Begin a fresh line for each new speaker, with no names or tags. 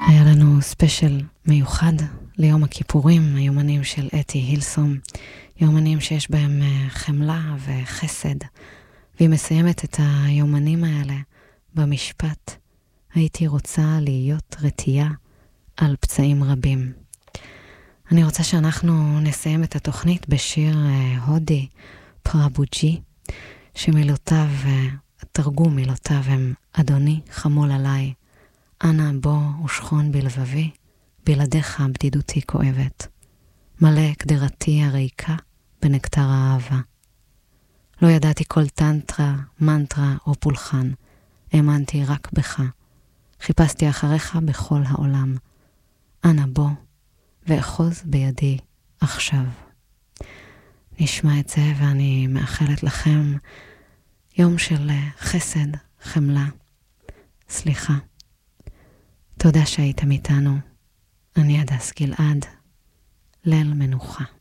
היה לנו ספיישל מיוחד ליום הכיפורים, היומנים של אתי הילסום, יומנים שיש בהם חמלה וחסד, והיא מסיימת את היומנים האלה במשפט, הייתי רוצה להיות רתיעה על פצעים רבים. אני רוצה שאנחנו נסיים את התוכנית בשיר הודי פרבוג'י, שמילותיו, תרגום מילותיו הם אדוני חמול עליי, אנא בוא ושכון בלבבי, בלעדיך בדידותי כואבת. מלא קדרתי הריקה בנקטר האהבה. לא ידעתי כל טנטרה, מנטרה או פולחן. האמנתי רק בך. חיפשתי אחריך בכל העולם. אנא בוא ואחוז בידי עכשיו. נשמע את זה ואני מאחלת לכם יום של חסד, חמלה, סליחה. תודה שהייתם איתנו. אני הדס גלעד. ליל מנוחה.